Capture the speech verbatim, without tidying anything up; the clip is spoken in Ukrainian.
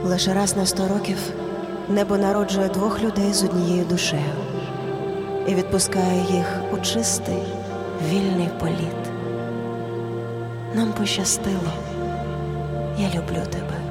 Лише раз на сто років небо народжує двох людей з однією душею і відпускає їх у чистий, вільний політ. Нам пощастило. Я люблю тебе.